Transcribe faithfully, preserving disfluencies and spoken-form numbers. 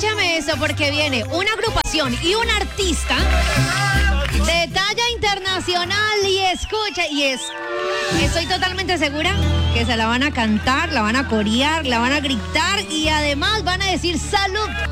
escúchame eso porque viene una agrupación y un artista de talla internacional y escucha, y es, estoy totalmente segura que se la van a cantar, la van a corear, la van a gritar y además van a decir salud.